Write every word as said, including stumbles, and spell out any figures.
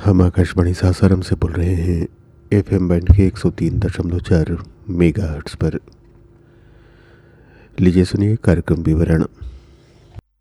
हम आकाशवाणी सासाराम से बोल रहे हैं एफएम बैंड के एक सौ तीन दशमलव चार मेगाहर्ट्ज़ पर। लीजिए सुनिए कार्यक्रम विवरण।